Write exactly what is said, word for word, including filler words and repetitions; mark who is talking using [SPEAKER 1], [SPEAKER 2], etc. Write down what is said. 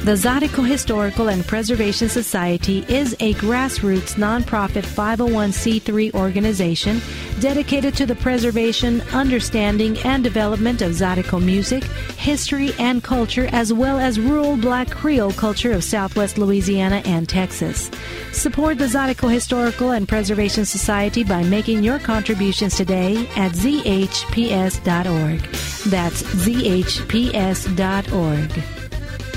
[SPEAKER 1] The Zydeco Historical and Preservation Society is a grassroots nonprofit five oh one c three organization dedicated to the preservation, understanding, and development of Zydeco music, history, and culture, as well as rural Black Creole culture of Southwest Louisiana and Texas. Support the Zydeco Historical and Preservation Society by making your contributions today at z h p s dot org. That's z h p s dot org.